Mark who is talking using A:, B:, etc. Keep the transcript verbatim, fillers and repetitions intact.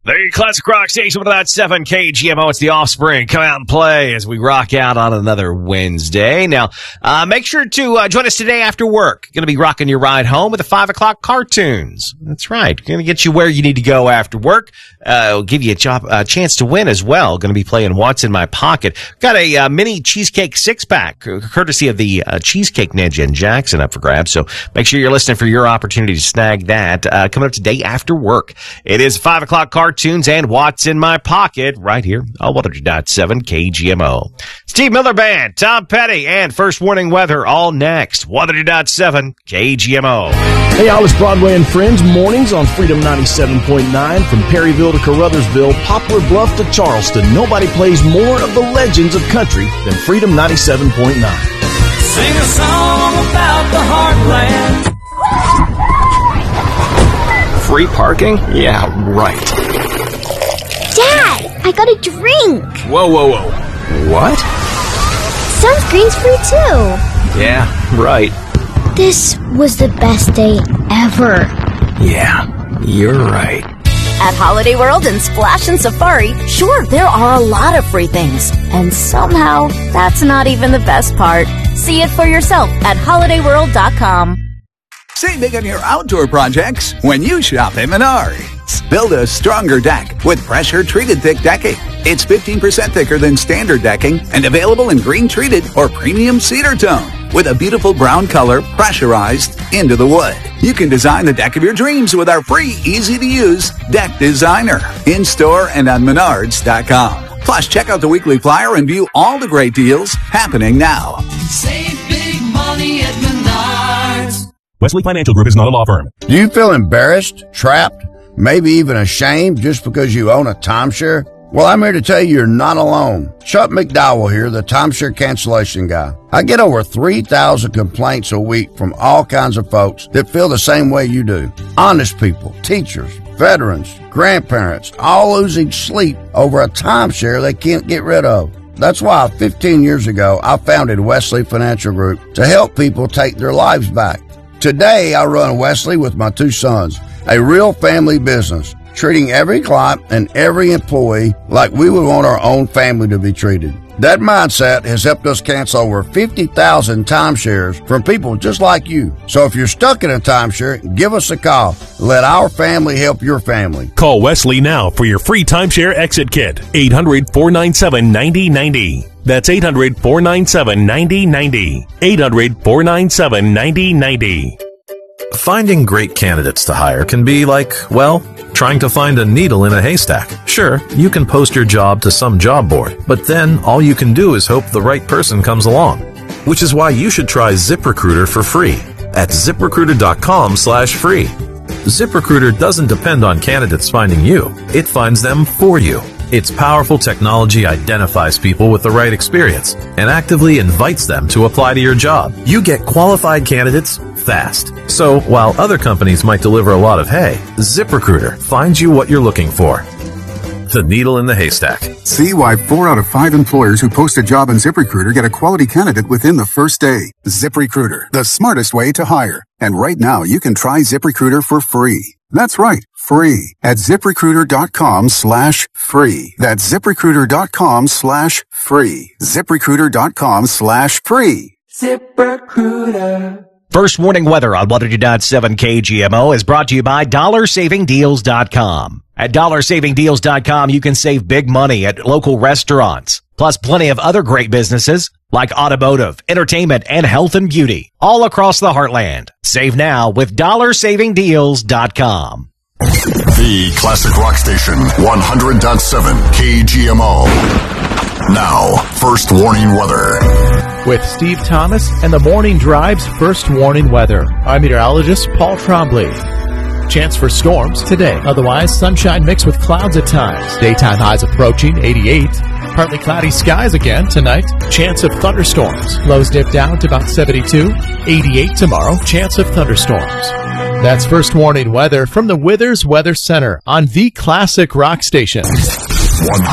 A: The Classic Rock Station with about seven K G M O. It's the Offspring. Come out and play as we rock out on another Wednesday. Now, uh, make sure to uh, join us today after work. Going to be rocking your ride home with the five o'clock cartoons. That's right. Going to get you where you need to go after work. Uh, it'll give you a, job, a chance to win as well. Going to be playing What's in My Pocket. Got a uh, mini cheesecake six-pack, courtesy of the uh, Cheesecake Ninja in Jackson up for grabs. So make sure you're listening for your opportunity to snag that. Uh, coming up today after work. It is five o'clock cartoons and What's in My Pocket right here on one hundred point seven K G M O. Steve Miller Band, Tom Petty, and First Warning Weather all next. one hundred point seven K G M O.
B: Hey, all, it's Broadway and Friends mornings on Freedom ninety-seven point nine. From Perryville to Carruthersville, Poplar Bluff to Charleston, nobody plays more of the legends of country than Freedom ninety-seven point nine.
C: Sing a song about the heartland.
D: Free parking? Yeah, right.
E: Dad, I got a drink.
D: Whoa, whoa, whoa. What?
E: Sunscreen's free too.
D: Yeah, right.
E: This was the best day ever.
D: Yeah, you're right.
F: At Holiday World and Splash and Safari, sure, there are a lot of free things. And somehow, that's not even the best part. See it for yourself at holiday world dot com.
G: Save big on your outdoor projects when you shop at Menards. Build a stronger deck with pressure-treated thick decking. It's fifteen percent thicker than standard decking and available in green-treated or premium cedar tone with a beautiful brown color pressurized into the wood. You can design the deck of your dreams with our free, easy-to-use Deck Designer in-store and on menards dot com. Plus, check out the weekly flyer and view all the great deals happening now.
C: Save big money at Menards.
H: Wesley Financial Group is not a law firm.
I: Do you feel embarrassed, trapped, maybe even ashamed just because you own a timeshare? Well, I'm here to tell you you're not alone. Chuck McDowell here, the timeshare cancellation guy. I get over three thousand complaints a week from all kinds of folks that feel the same way you do. Honest people, teachers, veterans, grandparents, all losing sleep over a timeshare they can't get rid of. That's why fifteen years ago, I founded Wesley Financial Group to help people take their lives back. Today, I run Wesley with my two sons, a real family business, treating every client and every employee like we would want our own family to be treated. That mindset has helped us cancel over fifty thousand timeshares from people just like you. So if you're stuck in a timeshare, give us a call. Let our family help your family.
H: Call Wesley now for your free timeshare exit kit. eight hundred, four nine seven, nine zero nine zero. That's eight hundred, four nine seven, nine zero nine zero. eight hundred, four nine seven, nine zero nine zero.
J: Finding great candidates to hire can be like, well, trying to find a needle in a haystack. Sure, you can post your job to some job board, but then all you can do is hope the right person comes along. Which is why you should try ZipRecruiter for free at zip recruiter dot com slash free. ZipRecruiter doesn't depend on candidates finding you. It finds them for you. Its powerful technology identifies people with the right experience and actively invites them to apply to your job. You get qualified candidates fast. So while other companies might deliver a lot of hay, ZipRecruiter finds you what you're looking for. The needle in the haystack.
K: See why four out of five employers who post a job on ZipRecruiter get a quality candidate within the first day. ZipRecruiter, the smartest way to hire. And right now, you can try ZipRecruiter for free. That's right, free at zip recruiter dot com slash free. That's zip recruiter dot com slash free. zip recruiter dot com slash free.
C: ZipRecruiter.
A: First Warning Weather on one hundred point seven K G M O is brought to you by dollar saving deals dot com. At dollar saving deals dot com, you can save big money at local restaurants, plus plenty of other great businesses like automotive, entertainment, and health and beauty all across the heartland. Save now with dollar saving deals dot com.
L: The Classic Rock Station, one hundred point seven K G M O. Now, First Warning Weather.
M: With Steve Thomas and the Morning Drive's First Warning Weather, I'm meteorologist Paul Trombley. Chance for storms today. Otherwise, sunshine mixed with clouds at times. Daytime highs approaching eighty-eight. Partly cloudy skies again tonight. Chance of thunderstorms. Lows dip down to about seventy-two. eighty-eight tomorrow. Chance of thunderstorms. That's First Warning Weather from the Withers Weather Center on the Classic Rock Station.